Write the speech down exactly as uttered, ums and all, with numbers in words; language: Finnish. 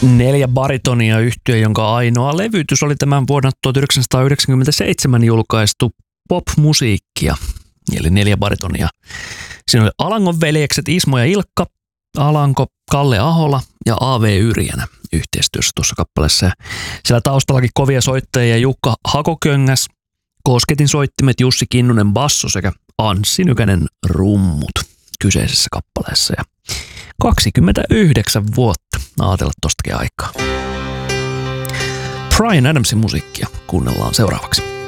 Neljä baritonia yhtye, jonka ainoa levytys oli tämän vuonna tuhatyhdeksänsataayhdeksänkymmentäseitsemän julkaistu pop-musiikkia, eli neljä baritonia. Siinä oli Alangon veljekset Ismo ja Ilkka, Alanko, Kalle Ahola ja A V Yrjänä yhteistyössä tuossa kappaleessa. Ja siellä taustallakin kovia soittajia Jukka Hakoköngäs, Kosketin soittimet Jussi Kinnunen basso sekä Anssi Nykänen rummut kyseisessä kappaleessa. Ja kaksikymmentäyhdeksän vuotta, ajatella tostakin aikaa. Bryan Adamsin musiikkia kuunnellaan seuraavaksi.